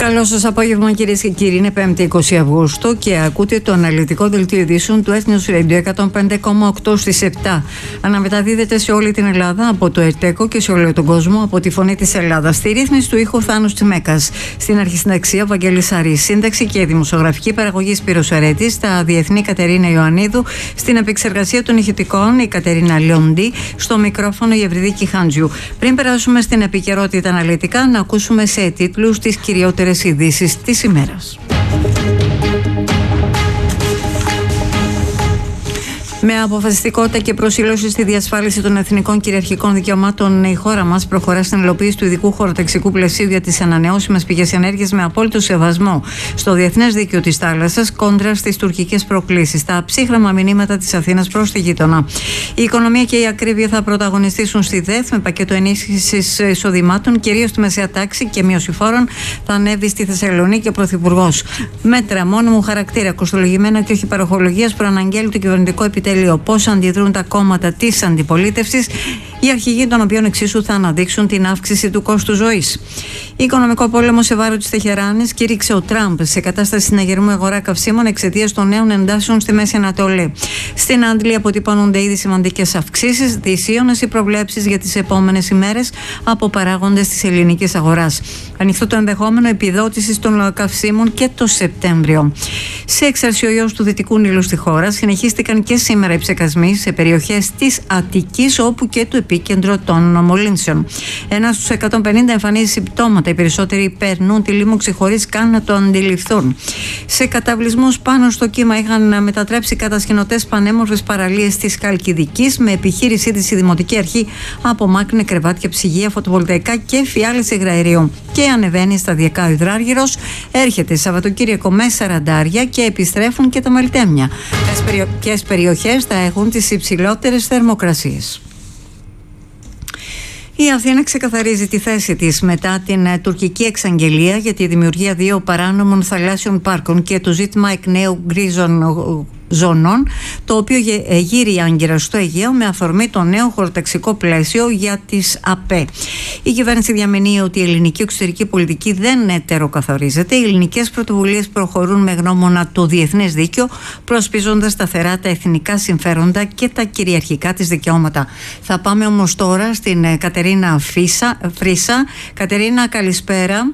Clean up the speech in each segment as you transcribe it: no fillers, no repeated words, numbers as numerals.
Καλό σας απόγευμα, κυρίες και κύριοι. Είναι 5η 20 Αυγούστου και ακούτε το αναλυτικό δελτίο ειδήσεων του Ethnios Radio 105,8 στις 7. Αναμεταδίδεται σε όλη την Ελλάδα από το ΕΡΤΕΚΟ και σε όλο τον κόσμο από τη Φωνή της Ελλάδας. Στη ρύθμιση του ήχου Θάνος Τσιμέκας. Στην αρχισυνταξία Βαγγέλης Αρής. Σύνταξη και δημοσιογραφική παραγωγή Σπύρος Αρέτης. Στα διεθνή Κατερίνα Ιωαννίδου. Στην επεξεργασία των ηχητικών η Κατερίνα Λιοντή. Στο μικρόφωνο η Ευρυδίκη Χάντζιου. Πριν περάσουμε στην επικαιρότητα αναλυτικά, να ακούσουμε σε τίτλους τις κυριότερες ειδήσεις της ημέρας. Με αποφασιστικότητα και προσήλωση στη διασφάλιση των εθνικών κυριαρχικών δικαιωμάτων, η χώρα μας προχωρά στην υλοποίηση του ειδικού χωροταξικού πλαισίου για τις ανανεώσιμες πηγές ενέργειας με απόλυτο σεβασμό στο διεθνές δίκαιο της θάλασσας κόντρα στις τουρκικές προκλήσεις. Τα ψύχραμα μηνύματα της Αθήνας προς τη γείτονα. Η οικονομία και η ακρίβεια θα πρωταγωνιστήσουν στη ΔΕΘ με πακέτο ενίσχυσης εισοδημάτων, κυρίως στη μεσαία τάξη και μείωση φόρων. Θα ανέβει στη Θεσσαλονίκη ο Πρωθυπουργός. Μέτρα μόνιμου χαρακτήρα, κοστολογημένα και όχι παροχολογίας, προαναγγέλει το κυβερνητικό επιτελείο. Πώς αντιδρούν τα κόμματα της αντιπολίτευσης, οι αρχηγοί των οποίων εξίσου θα αναδείξουν την αύξηση του κόστου ζωής. Οικονομικό πόλεμο σε βάρος της Τεχεράνης κήρυξε ο Τραμπ σε κατάσταση συναγερμού αγορά καυσίμων εξαιτίας των νέων εντάσεων στη Μέση Ανατολή. Στην Άντλη αποτυπώνονται ήδη σημαντικές αυξήσεις, δυσίωνες οι προβλέψεις για τις επόμενες ημέρες από παράγοντες της ελληνικής αγοράς. Ανοιχτό το ενδεχόμενο επιδότησης των καυσίμων και το Σεπτέμβριο. Σε εξαρσιογιός του Δυτικού Νείλου στη χώρα συνεχίστηκαν και σήμερα οι ψεκασμοί σε περιοχές της Αττικής, όπου και το επίκεντρο των μολύνσεων. Ένα στους 150 εμφανίζει συμπτώματα. Οι περισσότεροι περνούν τη λίμωξη χωρίς καν να το αντιληφθούν. Σε καταβλισμούς πάνω στο κύμα είχαν μετατρέψει κατασκηνωτές πανέμορφες παραλίες της Χαλκιδικής, με επιχείρησή της η Δημοτική Αρχή απομάκρυνε κρεβάτια, ψυγεία, φωτοβολταϊκά και φιάλες υγραερίου. Και ανεβαίνει σταδιακά ο υδράργυρος. Έρχεται Σαββατοκύριακο με 40 και επιστρέφουν και τα μελτέμια. Ποιες περιοχές θα έχουν τις υψηλότερες θερμοκρασίες. Η Αθήνα ξεκαθαρίζει τη θέση της μετά την τουρκική εξαγγελία για τη δημιουργία 2 παράνομων θαλάσσιων πάρκων και το ζήτημα εκ νέου γκρίζων ζωνών, το οποίο γύρει άγκυρα στο Αιγαίο με αφορμή το νέο χωροταξικό πλαίσιο για τις ΑΠΕ. Η κυβέρνηση διαμηνύει ότι η ελληνική εξωτερική πολιτική δεν ετεροκαθορίζεται. Οι ελληνικές πρωτοβουλίες προχωρούν με γνώμονα το διεθνές δίκαιο, προσπίζοντας σταθερά τα εθνικά συμφέροντα και τα κυριαρχικά της δικαιώματα. Θα πάμε όμως τώρα στην Κατερίνα Φρίσα. Κατερίνα, καλησπέρα.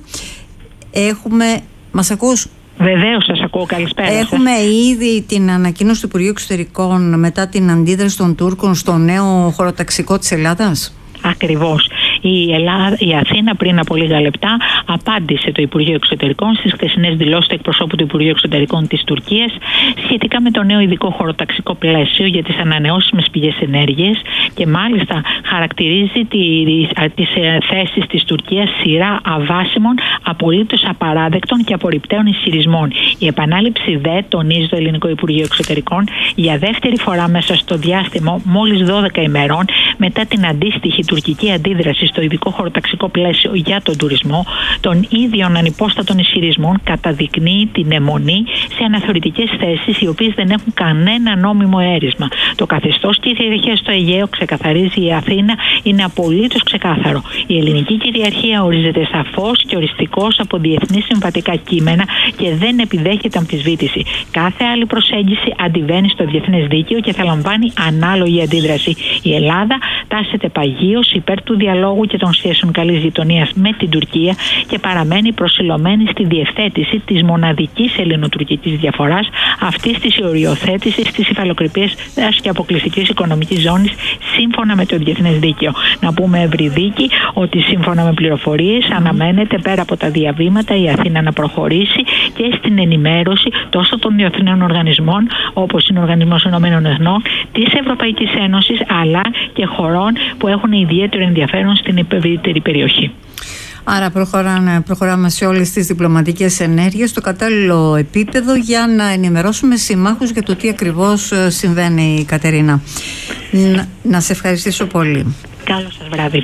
Μας ακούς? Βεβαίως σας ακούω, καλησπέρα σας. Έχουμε ήδη την ανακοίνωση του Υπουργείου Εξωτερικών μετά την αντίδραση των Τούρκων στο νέο χωροταξικό της Ελλάδας. Ακριβώς. Η Αθήνα πριν από λίγα λεπτά απάντησε το Υπουργείο Εξωτερικών στις χθεσινές δηλώσεις του εκπροσώπου του Υπουργείου Εξωτερικών της Τουρκίας σχετικά με το νέο ειδικό χωροταξικό πλαίσιο για τις ανανεώσιμες πηγές ενέργειας και μάλιστα χαρακτηρίζει τις θέσεις της Τουρκίας σειρά αβάσιμων, απολύτως απαράδεκτων και απορριπταίων ισχυρισμών. Η επανάληψη τονίζει το Ελληνικό Υπουργείο Εξωτερικών για δεύτερη φορά μέσα στο διάστημα μόλις 12 ημερών μετά την αντίστοιχη τουρκική αντίδραση στο ειδικό χωροταξικό πλαίσιο για τον τουρισμό, των ίδιων ανυπόστατων ισχυρισμών καταδεικνύει την αιμονή σε αναθεωρητικές θέσεις οι οποίες δεν έχουν κανένα νόμιμο έρισμα. Το καθεστώς κυριαρχίας στο Αιγαίο, ξεκαθαρίζει η Αθήνα, είναι απολύτως ξεκάθαρο. Η ελληνική κυριαρχία ορίζεται σαφώς και οριστικώς από διεθνή συμβατικά κείμενα και δεν επιδέχεται αμφισβήτηση. Κάθε άλλη προσέγγιση αντιβαίνει στο διεθνές δίκαιο και θα λαμβάνει ανάλογη αντίδραση. Η Ελλάδα τάσσεται παγίως υπέρ του διαλόγου και των σχέσεων καλής γειτονίας με την Τουρκία και παραμένει προσιλωμένη στη διευθέτηση της μοναδικής ελληνοτουρκικής διαφοράς, αυτής της οριοθέτησης της υφαλοκρηπίας και αποκλειστικής οικονομικής ζώνης σύμφωνα με το διεθνές δίκαιο. Να πούμε, Ευρυδίκη, ότι σύμφωνα με πληροφορίες αναμένεται πέρα από τα διαβήματα η Αθήνα να προχωρήσει και στην ενημέρωση τόσο των διεθνών οργανισμών όπως είναι ο Οργανισμός Ηνωμένων Εθνών, της Ευρωπαϊκής Ένωσης αλλά και χωρών που έχουν ιδιαίτερο ενδιαφέρον στην ευρύτερη περιοχή. Άρα προχωράμε σε όλες τις διπλωματικές ενέργειες στο κατάλληλο επίπεδο για να ενημερώσουμε συμμάχους για το τι ακριβώς συμβαίνει, Κατερίνα. Να σε ευχαριστήσω πολύ. Καλό σας βράδυ.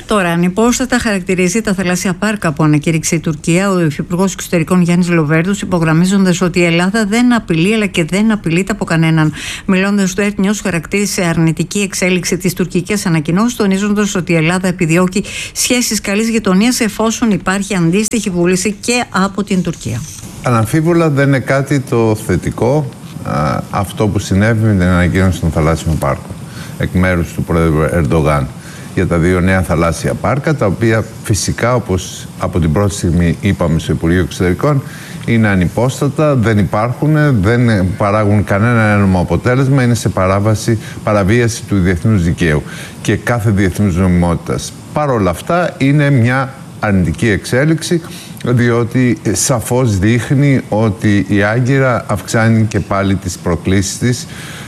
Τώρα, ανυπόστατα χαρακτηρίζει τα θαλάσσια πάρκα που ανακήρυξε η Τουρκία ο Υφυπουργός Εξωτερικών Γιάννης Λοβέρδος, υπογραμμίζοντας ότι η Ελλάδα δεν απειλεί αλλά και δεν απειλείται από κανέναν. Μιλώντας στο Earth News, χαρακτήρισε αρνητική εξέλιξη της τουρκικής ανακοινώσης, τονίζοντας ότι η Ελλάδα επιδιώκει σχέσεις καλής γειτονίας εφόσον υπάρχει αντίστοιχη βούληση και από την Τουρκία. Αναμφίβολα δεν είναι κάτι το θετικό αυτό που συνέβη με την ανακοίνωση των θαλάσσιων πάρκων εκ μέρους του Πρόεδρου Ερντογάν για τα δύο νέα θαλάσσια πάρκα, τα οποία φυσικά, όπως από την πρώτη στιγμή είπαμε στο Υπουργείο Εξωτερικών, είναι ανυπόστατα, δεν υπάρχουν, δεν παράγουν κανένα ένομο αποτέλεσμα, είναι σε παραβίαση του διεθνούς δικαίου και κάθε διεθνούς νομιμότητας. Παρ' όλα αυτά είναι μια αρνητική εξέλιξη, διότι σαφώς δείχνει ότι η Άγκυρα αυξάνει και πάλι τις προκλήσεις της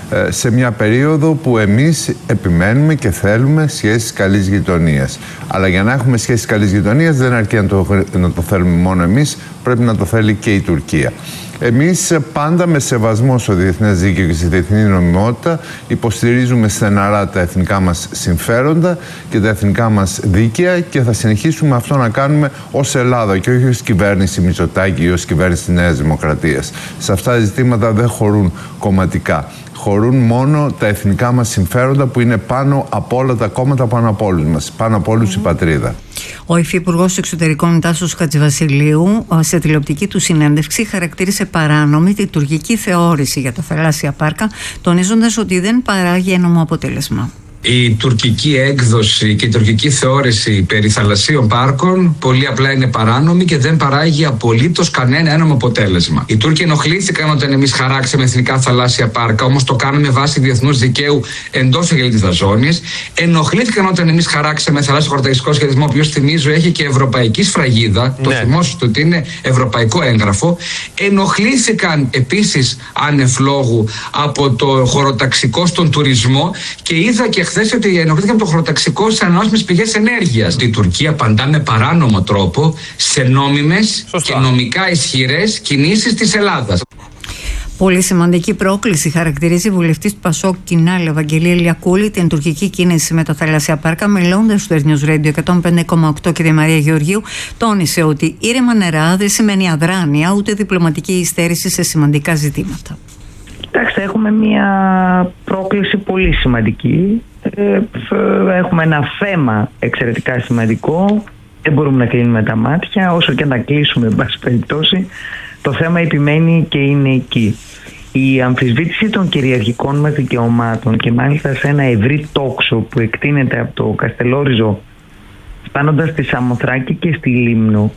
σε μια περίοδο που εμείς επιμένουμε και θέλουμε σχέσεις καλής γειτονίας. Αλλά για να έχουμε σχέσεις καλής γειτονίας δεν αρκεί να το θέλουμε μόνο εμείς, πρέπει να το θέλει και η Τουρκία. Εμείς πάντα με σεβασμό στο διεθνές δίκαιο και στη διεθνή νομιμότητα υποστηρίζουμε στεναρά τα εθνικά μας συμφέροντα και τα εθνικά μας δίκαια και θα συνεχίσουμε αυτό να κάνουμε ως Ελλάδα και όχι ως κυβέρνηση Μητσοτάκη ή ως κυβέρνηση της Νέας Δημοκρατίας. Σε αυτά τα ζητήματα δεν χωρούν κομματικά. Χωρούν μόνο τα εθνικά μας συμφέροντα που είναι πάνω από όλα τα κόμματα, πάνω από όλους μας, πάνω από όλους η πατρίδα. Ο Υφυπουργός Εξωτερικών Τάσος Χατζηβασιλείου σε τηλεοπτική του συνέντευξη χαρακτήρισε παράνομη τη τουρκική θεώρηση για τα θαλάσσια πάρκα, τονίζοντας ότι δεν παράγει ένομο αποτέλεσμα. Η τουρκική έκδοση και η τουρκική θεώρηση περί θαλασσίων πάρκων πολύ απλά είναι παράνομη και δεν παράγει απολύτως κανένα ένομο αποτέλεσμα. Οι Τούρκοι ενοχλήθηκαν όταν εμείς χαράξαμε εθνικά θαλάσσια πάρκα, όμως το κάναμε βάσει διεθνούς δικαίου εντός εγγελτητάς ζώνης. Ενοχλήθηκαν όταν εμείς χαράξαμε θαλάσσιο χωροταξικό σχεδιασμό, ο οποίος θυμίζω έχει και ευρωπαϊκή σφραγίδα, το θυμόσαστε ότι είναι ευρωπαϊκό έγγραφο. Ενοχλήθηκαν επίσης άνευ λόγου από το χωροταξικό στον τουρισμό και είδα και χθες ότι ενοχλήθηκαν το χωροταξικό σε ανανεώσιμες πηγές ενέργειας. Η Τουρκία απαντά με παράνομο τρόπο σε νόμιμες και νομικά ισχυρές κινήσεις της Ελλάδας. Πολύ σημαντική πρόκληση χαρακτηρίζει η βουλευτής του ΠΑΣΟΚ Κινάλ, Ευαγγελία Λιακούλη, την τουρκική κίνηση με τα θαλάσσια πάρκα. Μιλώντας στο Earth News Radio 105,8 και τη Μαρία Γεωργίου, τόνισε ότι ήρεμα νερά δεν σημαίνει αδράνεια ούτε διπλωματική υστέρηση σε σημαντικά ζητήματα. Κοιτάξτε, έχουμε μια πρόκληση πολύ σημαντική. Έχουμε ένα θέμα εξαιρετικά σημαντικό. Δεν μπορούμε να κλείνουμε τα μάτια, όσο και να κλείσουμε, εν πάση περιπτώσει. Το θέμα επιμένει και είναι εκεί. Η αμφισβήτηση των κυριαρχικών μας δικαιωμάτων και μάλιστα σε ένα ευρύ τόξο που εκτείνεται από το Καστελόριζο φτάνοντας στη Σαμοθράκη και στη Λίμνο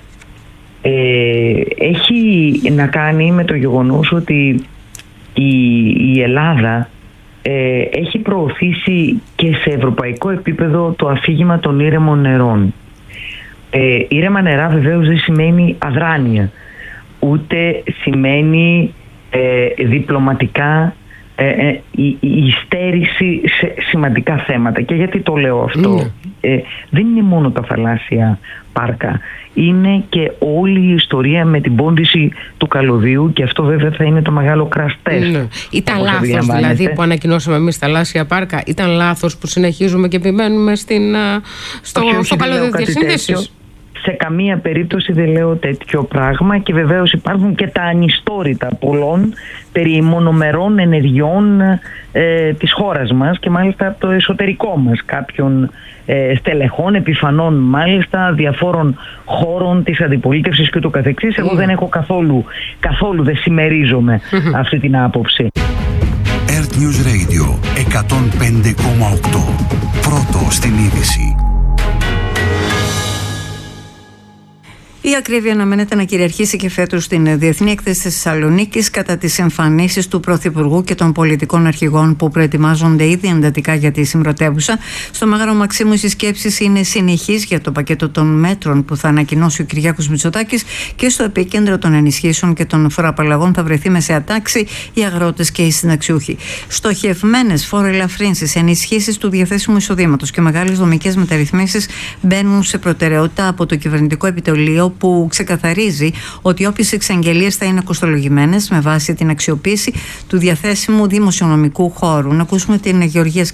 έχει να κάνει με το γεγονός ότι η Ελλάδα έχει προωθήσει και σε ευρωπαϊκό επίπεδο το αφήγημα των ήρεμων νερών. Ήρεμα νερά βεβαίως δεν σημαίνει αδράνεια, ούτε σημαίνει διπλωματικά η υστέρηση σε σημαντικά θέματα. Και γιατί το λέω αυτό? Δεν είναι μόνο τα θαλάσσια πάρκα, είναι και όλη η ιστορία με την πόντιση του καλωδίου, και αυτό βέβαια θα είναι το μεγάλο crash test. Ήταν λάθος δηλαδή που ανακοινώσαμε εμείς θαλάσσια πάρκα? Ήταν λάθος που συνεχίζουμε και επιμένουμε στο καλώδιο διασύνδεσης? Σε καμία περίπτωση δεν λέω τέτοιο πράγμα, και βεβαίως υπάρχουν και τα ανιστόρητα πολλών περί μονομερών ενεργειών της χώρας μας και μάλιστα από το εσωτερικό μας, κάποιων στελεχών, επιφανών μάλιστα, διαφόρων χώρων της αντιπολίτευσης και το καθεξής. Εγώ δεν έχω καθόλου δεν συμμερίζομαι αυτή την άποψη. Earth News Radio 105,8. Πρώτο στην είδηση. Η ακρίβεια αναμένεται να κυριαρχήσει και φέτος στην Διεθνή Έκθεση της Θεσσαλονίκης κατά τις εμφανίσεις του Πρωθυπουργού και των πολιτικών αρχηγών που προετοιμάζονται ήδη εντατικά για τη συμπρωτεύουσα. Στο Μέγαρο Μαξίμου οι συσκέψεις είναι συνεχείς για το πακέτο των μέτρων που θα ανακοινώσει ο Κυριάκος Μητσοτάκης, και στο επίκεντρο των ενισχύσεων και των φοροαπαλλαγών θα βρεθεί μεσαία τάξη, οι αγρότες και οι συνταξιούχοι. Στοχευμένες φοροελαφρύνσεις, ενισχύσεις του διαθέσιμου εισοδήματος και μεγάλες δομικές μεταρρυθμίσεις μπαίνουν σε προτεραιότητα από το κυβερνητικό επιτελείο, που ξεκαθαρίζει ότι όποιες εξαγγελίες θα είναι κοστολογημένες με βάση την αξιοποίηση του διαθέσιμου δημοσιονομικού χώρου. Να ακούσουμε την Γεωργία Σκιτζή.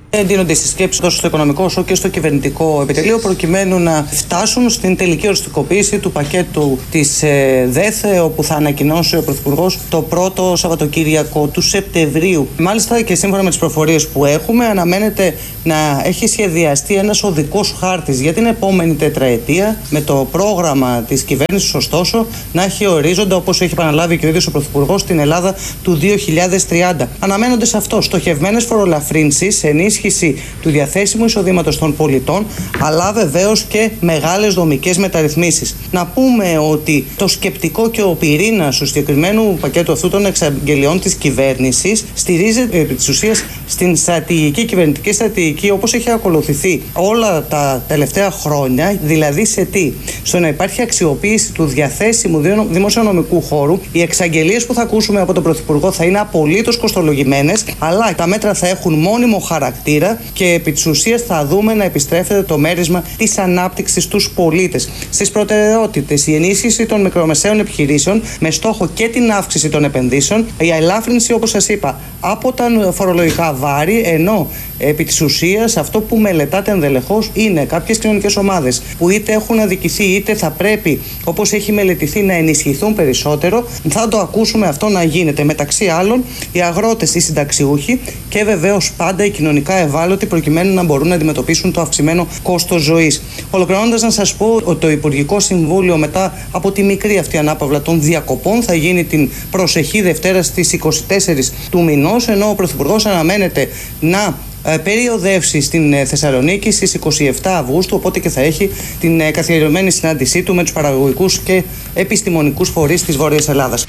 Εντείνονται στις σκέψεις τόσο στο οικονομικό όσο και στο κυβερνητικό επιτελείο, προκειμένου να φτάσουν στην τελική οριστικοποίηση του πακέτου της ΔΕΘ, όπου θα ανακοινώσει ο Πρωθυπουργός το πρώτο Σαββατοκύριακο του Σεπτεμβρίου. Μάλιστα, και σύμφωνα με τις προφορίες που έχουμε, αναμένεται να έχει σχεδιαστεί ένας οδικός χάρτης για την επόμενη τετραετία, με το πρόγραμμα της κυβέρνησης, ωστόσο, να έχει ορίζοντα, όπως έχει επαναλάβει και ο ίδιος ο Πρωθυπουργός, στην Ελλάδα του 2030. Αναμένονται σε αυτό στοχευμένες φορολαφρύνσεις, ενίσχυση του διαθέσιμου εισοδήματος των πολιτών, αλλά βεβαίως και μεγάλες δομικές μεταρρυθμίσεις. Να πούμε ότι το σκεπτικό και ο πυρήνας του συγκεκριμένου πακέτου αυτού των εξαγγελιών της κυβέρνησης στηρίζεται επί της ουσίας στην κυβερνητική στρατηγική, όπως έχει ακολουθηθεί όλα τα τελευταία χρόνια. Δηλαδή σε τι? Στο να υπάρχει αξιοποίηση του διαθέσιμου δημοσιονομικού χώρου. Οι εξαγγελίες που θα ακούσουμε από τον Πρωθυπουργό θα είναι απολύτως κοστολογημένες, αλλά τα μέτρα θα έχουν μόνιμο χαρακτήρα και επί της ουσίας θα δούμε να επιστρέφεται το μέρισμα της ανάπτυξης στους πολίτες. Στις προτεραιότητες, η ενίσχυση των μικρομεσαίων επιχειρήσεων με στόχο και την αύξηση των επενδύσεων, η ελάφρυνση, όπως σας είπα, από τα φορολογικά βάρη, ενώ επί της ουσίας αυτό που μελετάται ενδελεχώς είναι κάποιες κοινωνικές ομάδες που είτε έχουν αδικηθεί είτε θα πρέπει, όπως έχει μελετηθεί, να ενισχυθούν περισσότερο. Θα το ακούσουμε αυτό να γίνεται. Μεταξύ άλλων, οι αγρότες, οι συνταξιούχοι και βεβαίως πάντα οι κοινωνικά ευάλωτοι, προκειμένου να μπορούν να αντιμετωπίσουν το αυξημένο κόστος ζωής. Ολοκληρώνοντας, να σας πω ότι το Υπουργικό Συμβούλιο, μετά από τη μικρή αυτή ανάπαυλα των διακοπών, θα γίνει την προσεχή Δευτέρα στις 24 του μηνός, ενώ ο Πρωθυπουργός αναμένεται να περιοδεύσει στην Θεσσαλονίκη στις 27 Αυγούστου, οπότε και θα έχει την καθιερωμένη συνάντησή του με τους παραγωγικούς και επιστημονικούς φορείς της Βόρειας Ελλάδας.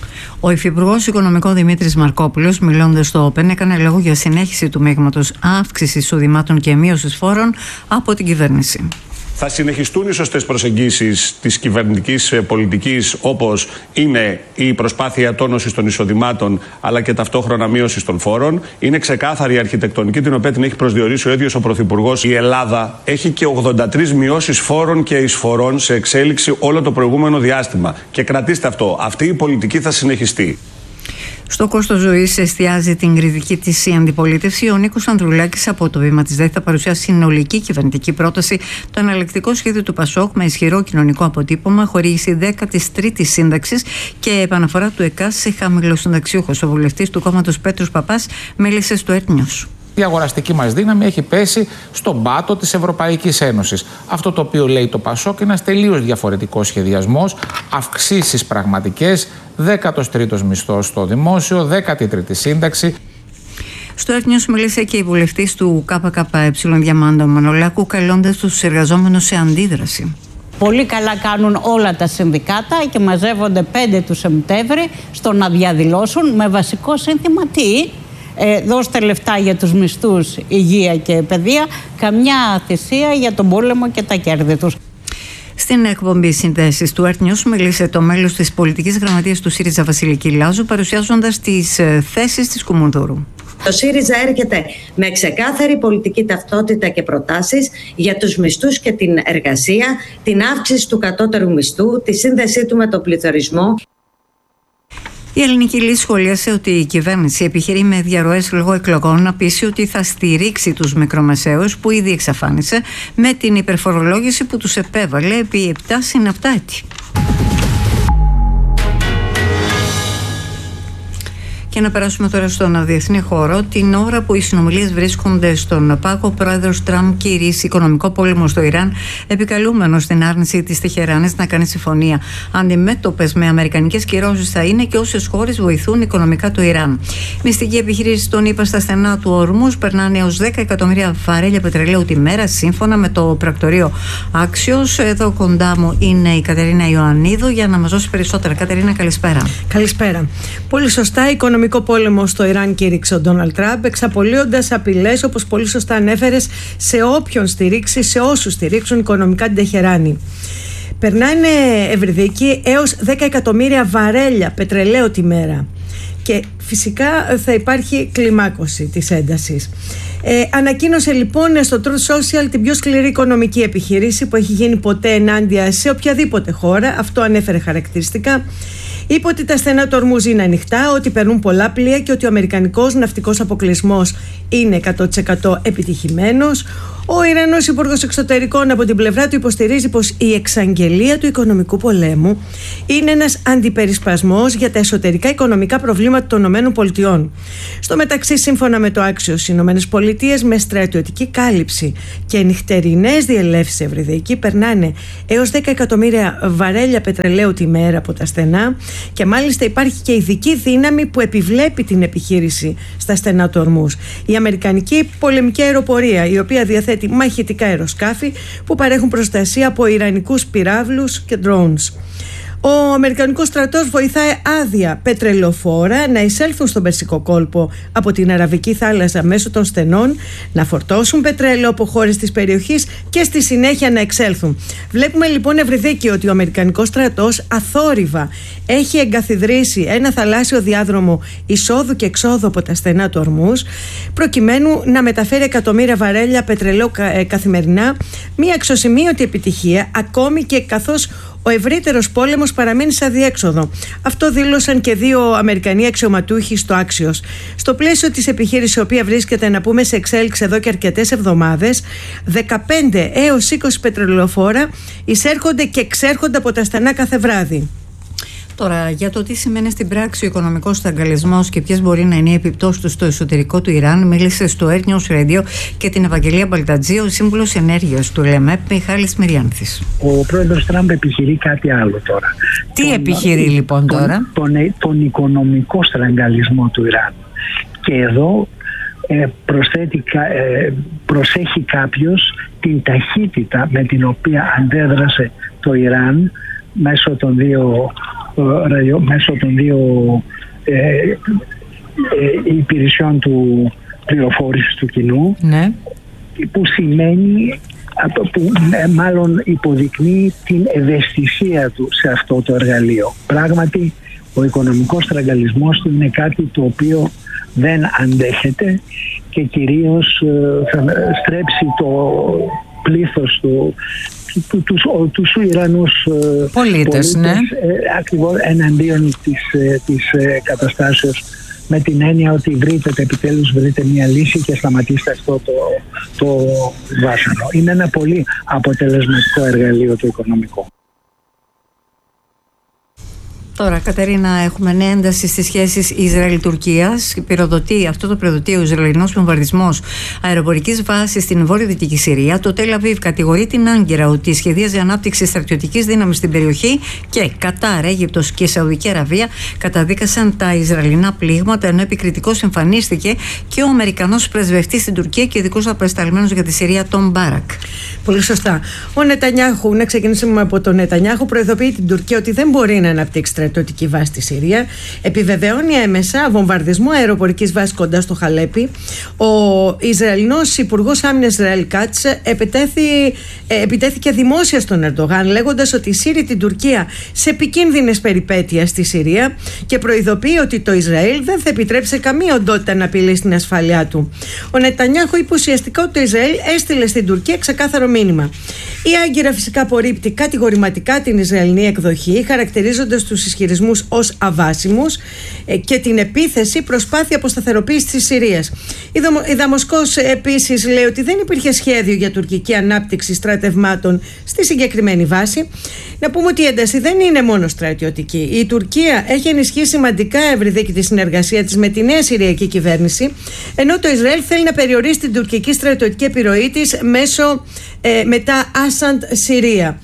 Ο Υφυπουργός Οικονομικών Δημήτρης Μαρκόπουλος, μιλώντας στο ΟΠΕΝ, έκανε λόγο για συνέχιση του μείγματος αύξησης εισοδημάτων και μείωσης φόρων από την κυβέρνηση. Θα συνεχιστούν οι σωστές προσεγγίσεις της κυβερνητικής πολιτικής, όπως είναι η προσπάθεια τόνωσης των εισοδημάτων αλλά και ταυτόχρονα μείωσης των φόρων. Είναι ξεκάθαρη η αρχιτεκτονική, την οποία την έχει προσδιορίσει ο ίδιος ο Πρωθυπουργός. Η Ελλάδα έχει και 83 μειώσεις φόρων και εισφορών σε εξέλιξη όλο το προηγούμενο διάστημα. Και κρατήστε αυτό, αυτή η πολιτική θα συνεχιστεί. Στο κόστος ζωής εστιάζει την κριτική της η αντιπολίτευση. Ο Νίκος Ανδρουλάκης από το βήμα της ΔΕΘ θα παρουσιάσει συνολική κυβερνητική πρόταση, το εναλλακτικό σχέδιο του ΠΑΣΟΚ με ισχυρό κοινωνικό αποτύπωμα, χορήγηση 13ης σύνταξης και επαναφορά του ΕΚΑΣ σε χαμηλοσυνταξιούχος. Ο βουλευτής του κόμματος Πέτρος Παπάς μίλησε στο ERT News. Η αγοραστική μας δύναμη έχει πέσει στον πάτο της Ευρωπαϊκής Ένωσης. Αυτό το οποίο λέει το ΠΑΣΟΚ είναι ένας τελείως διαφορετικός σχεδιασμός, αυξήσεις πραγματικές, 13ος μισθός στο δημόσιο, 13η σύνταξη. Στο ERT News μίλησε και η βουλευτής του ΚΚΕ Διαμάντο Μανολάκου, καλώντας τους εργαζόμενους σε αντίδραση. Πολύ καλά κάνουν όλα τα συνδικάτα και μαζεύονται 5 του Σεπτέμβρη στο να διαδηλώσουν με βασικό σύνθημα τι? Δώστε λεφτά για τους μισθούς, υγεία και παιδεία, καμιά θυσία για τον πόλεμο και τα κέρδη τους. Στην εκπομπή Συνδέσεις του ERT News μίλησε το μέλος της πολιτικής γραμματείας του ΣΥΡΙΖΑ Βασιλική Λάζου, παρουσιάζοντας τις θέσεις της Κουμουνδούρου. Το ΣΥΡΙΖΑ έρχεται με ξεκάθαρη πολιτική ταυτότητα και προτάσεις για τους μισθούς και την εργασία, την αύξηση του κατώτερου μισθού, τη σύνδεσή του με τον πληθωρισμό. Η Ελληνική Λύση σχολίασε ότι η κυβέρνηση επιχειρεί με διαρροές λόγω εκλογών να πείσει ότι θα στηρίξει τους μικρομεσαίους που ήδη εξαφάνισε με την υπερφορολόγηση που τους επέβαλε επί 7 συναπτά έτη. Και να περάσουμε τώρα στον διεθνή χώρο. Την ώρα που οι συνομιλίες βρίσκονται στον πάγο, ο πρόεδρος Τραμπ κηρύσσει οικονομικό πόλεμο στο Ιράν, επικαλούμενος στην άρνηση της Τεχεράνης να κάνει συμφωνία. Αντιμέτωπες με αμερικανικές κυρώσεις θα είναι και όσες χώρες βοηθούν οικονομικά το Ιράν. Μυστική επιχείρηση των ΗΠΑ στα στενά του Ορμούς περνάνε έως 10 εκατομμύρια βαρέλια πετρελαίου τη μέρα, σύμφωνα με το πρακτορείο Άξιος. Εδώ κοντά μου είναι η Κατερίνα Ιωαννίδου για να μας δώσει περισσότερα. Κατερίνα, καλησπέρα. Καλησπέρα. Πολύ σωστά, οικονομικό πόλεμο στο Ιράν κήρυξε ο Ντόναλντ Τραμπ, εξαπολύοντας απειλές, όπως πολύ σωστά ανέφερες, σε όποιον στηρίξει, σε όσους στηρίξουν οικονομικά την Τεχεράνη. Περνάνε, Ευρυδίκη, έως 10 εκατομμύρια βαρέλια πετρελαίου τη μέρα. Και φυσικά θα υπάρχει κλιμάκωση της έντασης. Ανακοίνωσε λοιπόν στο Truth Social την πιο σκληρή οικονομική επιχείρηση που έχει γίνει ποτέ ενάντια σε οποιαδήποτε χώρα. Αυτό ανέφερε χαρακτηριστικά. Είπε ότι τα στενά του Ορμούζ είναι ανοιχτά, ότι περνούν πολλά πλοία και ότι ο αμερικανικός ναυτικός αποκλεισμός είναι 100% επιτυχημένος. Ο Ιρανός Υπουργός Εξωτερικών από την πλευρά του υποστηρίζει πως η εξαγγελία του οικονομικού πολέμου είναι ένας αντιπερισπασμός για τα εσωτερικά οικονομικά προβλήματα των ΗΠΑ. Στο μεταξύ, σύμφωνα με το Axios, οι ΗΠΑ με στρατιωτική κάλυψη και νυχτερινές διελεύσεις ευρυδεϊκή περνάνε έως 10 εκατομμύρια βαρέλια πετρελαίου τη μέρα από τα στενά και μάλιστα υπάρχει και ειδική δύναμη που επιβλέπει την επιχείρηση στα στενά του Ορμούζ. Η Αμερικανική πολεμική αεροπορία, η οποία διαθέτει μαχητικά αεροσκάφη που παρέχουν προστασία από ιρανικούς πυράβλους και drones. Ο Αμερικανικός στρατός βοηθάει άδεια πετρελοφόρα να εισέλθουν στον Περσικό κόλπο από την Αραβική θάλασσα μέσω των στενών, να φορτώσουν πετρέλαιο από χώρες της περιοχής και στη συνέχεια να εξέλθουν. Βλέπουμε λοιπόν ευρυδίκη ότι ο Αμερικανικός στρατός αθόρυβα έχει εγκαθιδρύσει ένα θαλάσσιο διάδρομο εισόδου και εξόδου από τα στενά του Ορμούζ, προκειμένου να μεταφέρει εκατομμύρια βαρέλια πετρελαίου καθημερινά, μια αξιοσημείωτη επιτυχία ακόμη και καθώς ο ευρύτερος πόλεμος παραμένει σε αδιέξοδο. Αυτό δήλωσαν και 2 Αμερικανοί αξιωματούχοι στο Axios. Στο πλαίσιο της επιχείρησης, η οποία βρίσκεται, να πούμε, σε εξέλιξη εδώ και αρκετές εβδομάδες, 15 έως 20 πετρελαιοφόρα εισέρχονται και εξέρχονται από τα στενά κάθε βράδυ. Τώρα, για το τι σημαίνει στην πράξη ο οικονομικός στραγγαλισμός και ποιες μπορεί να είναι οι επιπτώσεις του στο εσωτερικό του Ιράν, μίλησε στο Air News Radio και την Ευαγγελία Μπαλτατζή ο σύμβουλος ενέργειας του ΕΛΕΜΕΠ, Μιχάλης Μυριάνθης. Ο πρόεδρος Τραμπ επιχειρεί κάτι άλλο τώρα. Τι επιχειρεί λοιπόν τώρα? Τον οικονομικό στραγγαλισμό του Ιράν. Και εδώ προσέχει κάποιος την ταχύτητα με την οποία αντέδρασε το Ιράν μέσω των δύο υπηρεσιών του πληροφόρησης του κοινού, ναι, που σημαίνει, που μάλλον υποδεικνύει την ευαισθησία του σε αυτό το εργαλείο. Πράγματι, ο οικονομικός στραγγαλισμός του είναι κάτι το οποίο δεν αντέχεται και κυρίως θα στρέψει το πλήθος τους Ιρανούς πολίτες, ναι, ακριβώς εναντίον της καταστάσεως, με την έννοια ότι επιτέλους βρείτε μια λύση και σταματήστε αυτό το βάσανο. Είναι ένα πολύ αποτελεσματικό εργαλείο το οικονομικό. Τώρα, Κατερίνα, έχουμε νέα ένταση στις σχέσεις Ισραήλ-Τουρκίας. Αυτό το πυροδοτεί ο Ισραηλινός βομβαρδισμός αεροπορικής βάσης στην βορειοδυτική Συρία. Το Τελ Αβίβ κατηγορεί την Άγκυρα ότι σχεδίαζε ανάπτυξη στρατιωτικής δύναμης στην περιοχή και Κατάρ, Αίγυπτος και Σαουδική Αραβία καταδίκασαν τα Ισραηλινά πλήγματα, ενώ επικριτικός εμφανίστηκε και ο Αμερικανός πρεσβευτής στην Τουρκία και ειδικός απεσταλμένος για τη Συρία, Τον Μπάρακ. Πολύ σωστά. Ο Νετανιάχου, να ξεκινήσουμε από τον Νετανιάχου, προειδοποιεί την Τουρκία ότι δεν μπορεί να αναπτύξει στρατιωτική βάση στη Συρία. Επιβεβαιώνει έμεσα βομβαρδισμό αεροπορικής βάσης κοντά στο Χαλέπι. Ο Ισραηλινός Υπουργός Άμυνας Ισραήλ Κάτς επιτέθηκε δημόσια στον Ερντογάν, λέγοντας ότι σύρει την Τουρκία σε επικίνδυνες περιπέτειες στη Συρία και προειδοποιεί ότι το Ισραήλ δεν θα επιτρέψει καμία οντότητα να απειλήσει την ασφάλειά του. Ο Νετανιάχου είπε ουσιαστικά ότι το Ισραήλ έστειλε στην Τουρκία ξεκάθαρο μήνυμα. Η Άγκυρα φυσικά απορρίπτει κατηγορηματικά την Ισραηλινή εκδοχή, χαρακτηρίζοντας τους ισχυρισμούς ως αβάσιμους και την επίθεση προσπάθεια αποσταθεροποίησης της Συρίας. Η Δαμασκός επίσης λέει ότι δεν υπήρχε σχέδιο για τουρκική ανάπτυξη στρατευμάτων στη συγκεκριμένη βάση. Να πούμε ότι η ένταση δεν είναι μόνο στρατιωτική. Η Τουρκία έχει ενισχύσει σημαντικά ευρυδίκη τη συνεργασία της με τη νέα Συριακή κυβέρνηση, ενώ το Ισραήλ θέλει να περιορίσει την τουρκική στρατιωτική επιρροή της μέσω μετά Άσαντ Συρία.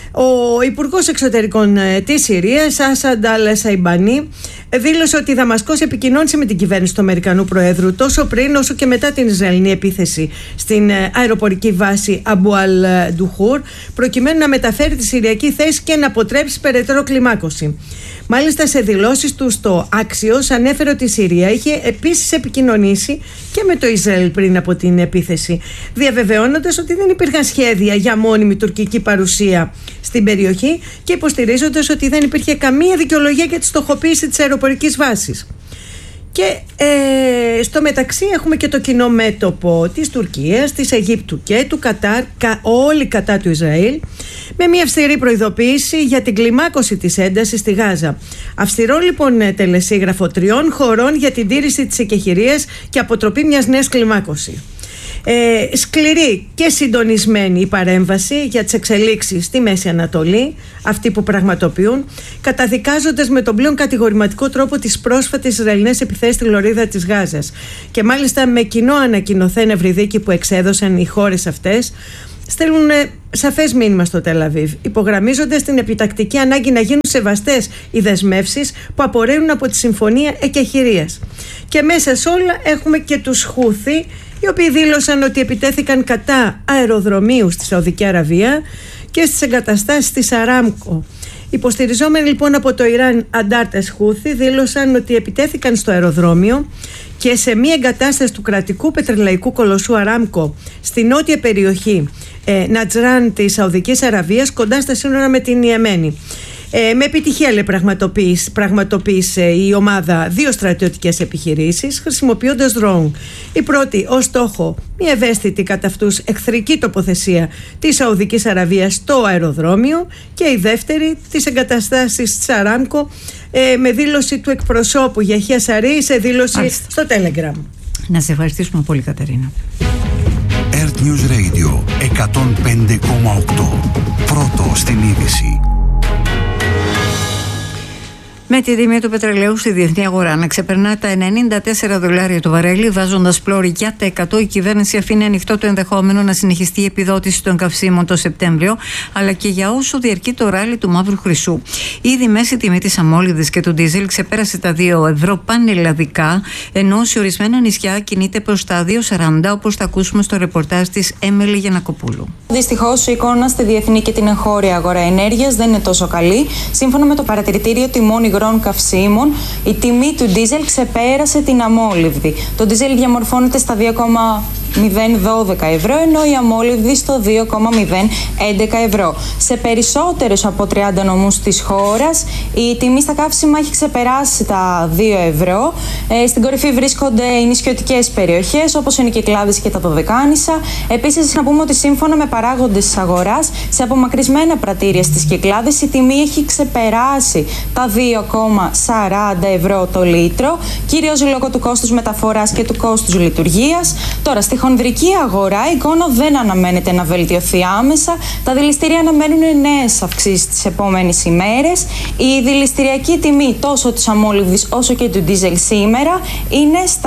Ο Υπουργός Εξωτερικών της Συρίας, Άσαντ Αλ-Σαϊμπανί, δήλωσε ότι η Δαμασκός επικοινώνησε με την κυβέρνηση του Αμερικανού Προέδρου τόσο πριν όσο και μετά την Ισραηλινή επίθεση στην αεροπορική βάση Αμπού Αλ-Ντουχούρ, προκειμένου να μεταφέρει τη Συριακή θέση και να αποτρέψει περαιτέρω κλιμάκωση. Μάλιστα, σε δηλώσεις του στο Axios ανέφερε ότι η Συρία είχε επίσης επικοινωνήσει και με το Ισραήλ πριν από την επίθεση, διαβεβαιώνοντας ότι δεν υπήρχαν σχέδια για μόνιμη τουρκική παρουσία στην περιοχή και υποστηρίζοντας ότι δεν υπήρχε καμία δικαιολογία για τη στοχοποίηση της αεροπορικής βάσης. Και στο μεταξύ έχουμε και το κοινό μέτωπο της Τουρκίας, της Αιγύπτου και του Κατάρ, όλοι κατά του Ισραήλ, με μια αυστηρή προειδοποίηση για την κλιμάκωση της έντασης στη Γάζα. Αυστηρό λοιπόν τελεσίγραφο 3 χωρών για την τήρηση της εκεχηρίας και αποτροπή μιας νέας κλιμάκωση. Σκληρή και συντονισμένη η παρέμβαση για τις εξελίξεις στη Μέση Ανατολή, αυτοί που πραγματοποιούν, καταδικάζοντας με τον πλέον κατηγορηματικό τρόπο τις πρόσφατες Ισραηλινές επιθέσεις στη λωρίδα της Γάζας. Και μάλιστα με κοινό ανακοινωθέν ευρυδίκη που εξέδωσαν οι χώρες αυτές, στέλνουν σαφές μήνυμα στο Τελ Αβίβ, υπογραμμίζοντας την επιτακτική ανάγκη να γίνουν σεβαστές οι δεσμεύσεις που απορρέουν από τη Συμφωνία Εκεχηρίας. Και μέσα σε όλα έχουμε και τους Χούθι, οι οποίοι δήλωσαν ότι επιτέθηκαν κατά αεροδρομίου στη Σαουδική Αραβία και στις εγκαταστάσεις της Αράμκο. Υποστηριζόμενοι λοιπόν από το Ιράν, αντάρτες Χούθι δήλωσαν ότι επιτέθηκαν στο αεροδρόμιο και σε μία εγκατάσταση του κρατικού πετρελαϊκού κολοσσού Αράμκο στη νότια περιοχή Νατζράν της Σαουδικής Αραβίας, κοντά στα σύνορα με την Ιεμένη. Με επιτυχία πραγματοποίησε η ομάδα 2 στρατιωτικές επιχειρήσεις χρησιμοποιώντας drone. Η πρώτη ως στόχο μια ευαίσθητη κατά αυτούς εχθρική τοποθεσία της Σαουδικής Αραβίας στο αεροδρόμιο, και η δεύτερη τις εγκαταστάσεις της Αράμκο, με δήλωση του εκπροσώπου Γιαχία Σαρή σε δήλωση στο Telegram. Να σε ευχαριστήσουμε πολύ, Κατερίνα. Earth News Radio 105,8. Πρώτο στην είδηση. Με τη τιμή του πετρελαίου στη διεθνή αγορά να ξεπερνά τα $94 το βαρέλι, βάζοντας πλώρη για τα 100, η κυβέρνηση αφήνει ανοιχτό το ενδεχόμενο να συνεχιστεί η επιδότηση των καυσίμων το Σεπτέμβριο, αλλά και για όσο διαρκεί το ράλι του μαύρου χρυσού. Ήδη μέση τιμή της αμόλυβδης και του ντίζελ ξεπέρασε τα 2 ευρώ πανελλαδικά, ενώ σε ορισμένα νησιά κινείται προς τα 2,40, όπως θα ακούσουμε στο ρεπορτάζ της Έμιλη Γιαννακοπούλου. Δυστυχώς, η εικόνα στη διεθνή και την εγχώρια αγορά ενέργειας δεν είναι τόσο καλή. Σύμφωνα με το παρατηρητήριο τιμών υγρών καυσίμων, η τιμή του ντίζελ ξεπέρασε την αμόλυβδη. Το ντίζελ διαμορφώνεται στα 2,012 ευρώ, ενώ η αμόλυβδη στο 2,011 ευρώ. Σε περισσότερους από 30 νομούς της χώρας, η τιμή στα καύσιμα έχει ξεπεράσει τα 2 ευρώ. Στην κορυφή βρίσκονται οι νησιωτικές περιοχές, όπως είναι η Κυκλάδης και τα Δωδεκάνησα. Επίσης, να πούμε ότι σύμφωνα με παράγοντες της αγοράς, σε απομακρυσμένα πρατήρια στις Κυκλάδες, η τιμή έχει ξεπεράσει τα 2,40 ευρώ το λίτρο, κυρίως λόγω του κόστους μεταφοράς και του κόστους λειτουργίας. Τώρα, στη χονδρική αγορά η εικόνα δεν αναμένεται να βελτιωθεί άμεσα. Τα δηληστήρια αναμένουν νέες αυξήσεις τις επόμενες ημέρες. Η δηληστηριακή τιμή τόσο της αμόλυβδης όσο και του ντίζελ σήμερα είναι στα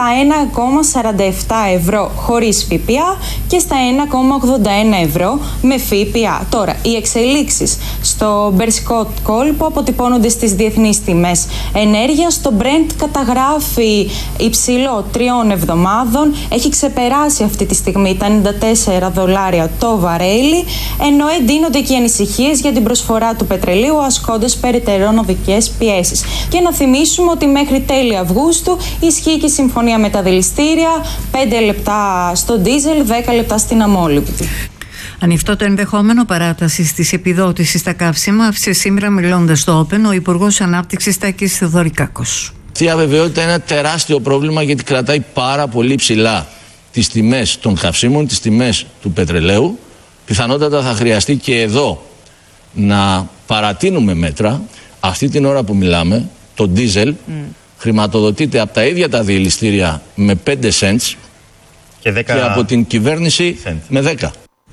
1,47 ευρώ χωρίς ΦΠΑ και στα 1,81 ευρώ με ΦΠΑ. Τώρα, οι εξελίξεις στο Μπερσικό κόλπο αποτυπώνονται στις διεθνείς τιμές ενέργειας. Το Brent καταγράφει υψηλό 3 εβδομάδων, έχει ξεπεράσει αυτή τη στιγμή τα $94 το βαρέλι, ενώ εντείνονται και οι ανησυχίες για την προσφορά του πετρελαίου, ασκώντας περαιτέρω οδικές πιέσεις. Και να θυμίσουμε ότι μέχρι τέλη Αυγούστου ισχύει και η συμφωνία με τα δηληστήρια, 5 λεπτά στο ντίζελ, 10 λεπτά στην αμόλυβδη. Ανοιχτό το ενδεχόμενο παράτασης της επιδότησης στα καύσιμα, άφησε σήμερα μιλώντας στο Open ο Υπουργός Ανάπτυξης Τάκης Θεοδωρικάκος. Αυτή η αβεβαιότητα είναι ένα τεράστιο πρόβλημα, γιατί κρατάει πάρα πολύ ψηλά τις τιμές των καυσίμων, τις τιμές του πετρελαίου. Πιθανότατα θα χρειαστεί και εδώ να παρατείνουμε μέτρα. Αυτή την ώρα που μιλάμε, το ντίζελ χρηματοδοτείται από τα ίδια τα δηληστήρια με 5 cents και από την κυβέρνηση με 10.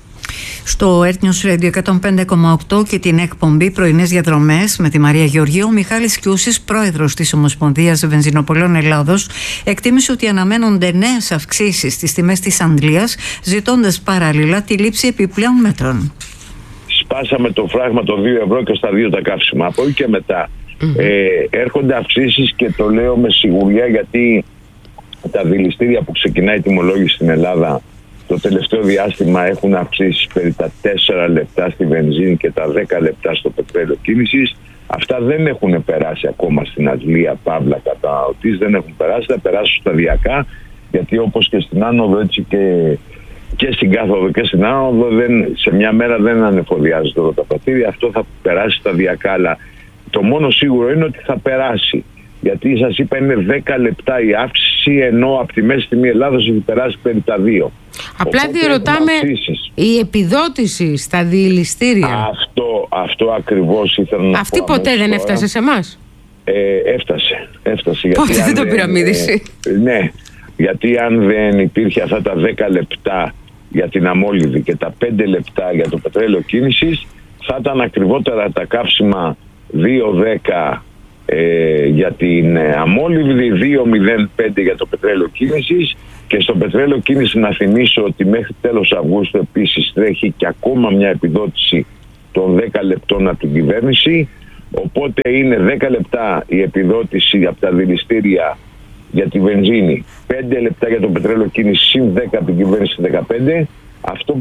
Στο Earth News Radio 105,8 και την εκπομπή Πρωινές Διαδρομές με τη Μαρία Γεωργίου, ο Μιχάλης Κιούσης, πρόεδρος της Ομοσπονδίας Βενζινοπολών Ελλάδος, εκτίμησε ότι αναμένονται νέες αυξήσεις στις τιμές της Αντλίας, ζητώντας παράλληλα τη λήψη επιπλέον μέτρων. Σπάσαμε το φράγμα των 2 ευρώ και στα 2 τα καύσιμα. Από εκεί και μετά έρχονται αυξήσεις, και το λέω με σιγουριά, γιατί τα δηληστήρια που ξεκινάει η τιμολόγηση στην Ελλάδα το τελευταίο διάστημα έχουν αυξήσει περί τα 4 λεπτά στη βενζίνη και τα 10 λεπτά στο πετρέλαιο κίνησης. Αυτά δεν έχουν περάσει ακόμα στην Αγγλία, παύλα καταναλωτής, δεν έχουν περάσει, θα περάσουν σταδιακά, γιατί όπως και στην άνοδο, έτσι και στην κάθοδο και στην άνοδο, σε μια μέρα δεν ανεφοδιάζεται όλα τα πρατήρια. Αυτό θα περάσει σταδιακά, αλλά το μόνο σίγουρο είναι ότι θα περάσει. Γιατί σας είπα είναι 10 λεπτά η αύξηση, ενώ από τη μέση τιμή Ελλάδος έχει περάσει περί τα 2. Απλά διερωτάμε η επιδότηση στα διελιστήρια. Αυτό ακριβώς ήθελα να πω. Αυτή ποτέ δεν έφτασε σε εμάς? Έφτασε. Πότε δεν το πυραμίδησε? Ναι, γιατί αν δεν υπήρχε αυτά τα 10 λεπτά για την αμόλυβδη και τα 5 λεπτά για το πετρέλαιο κίνησης, θα ήταν ακριβότερα τα καύσιμα 2,10 για την αμόλυβδη, 2,05 για το πετρέλαιο κίνησης. Και στο πετρέλαιο κίνηση να θυμίσω ότι μέχρι τέλος Αυγούστου επίσης τρέχει και ακόμα μια επιδότηση των 10 λεπτών από την κυβέρνηση. Οπότε είναι 10 λεπτά η επιδότηση από τα δηληστήρια για τη βενζίνη, 5 λεπτά για το πετρέλαιο κίνηση, συν 10 από την κυβέρνηση 15. Αυτό